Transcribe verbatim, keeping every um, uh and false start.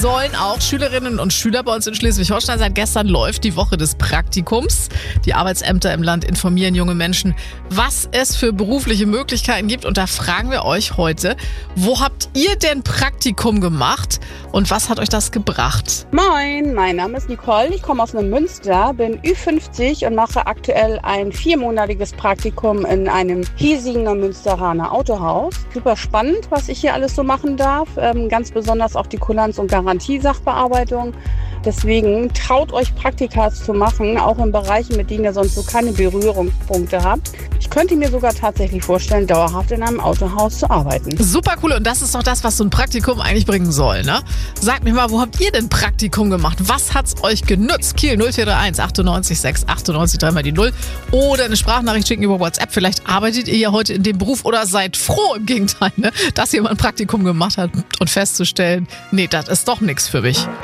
sollen auch Schülerinnen und Schüler bei uns in Schleswig-Holstein. Seit gestern läuft die Woche des Praktikums. Die Arbeitsämter im Land informieren junge Menschen, was es für berufliche Möglichkeiten gibt. Und da fragen wir euch heute, wo habt ihr denn Praktikum gemacht und was hat euch das gebracht? Moin, mein Name ist Nicole, ich komme aus Neumünster, bin Ü fünfzig und mache aktuell ein viermonatiges Praktikum in einem hiesigen Neumünsteraner Autohaus. Super spannend, was ich hier alles so machen darf, ähm, ganz besonders auch die Kulanz- und Garantiesachbearbeitung. Deswegen traut euch Praktika zu machen, auch in Bereichen, mit denen ihr sonst so keine Berührungspunkte habt. Ich könnte mir sogar tatsächlich vorstellen, dauerhaft in einem Autohaus zu arbeiten. Super cool, und das ist doch das, was so ein Praktikum eigentlich bringen soll, ne? Sagt mir mal, wo habt ihr denn Praktikum gemacht? Was hat's euch genützt? Kiel null vier drei eins achtundneunzig sechs achtundneunzig dreimal die Null oder eine Sprachnachricht schicken über WhatsApp. Vielleicht arbeitet ihr ja heute in dem Beruf oder seid froh im Gegenteil, ne, dass ihr mal ein Praktikum gemacht habt und festzustellen, nee, das ist doch nichts für mich.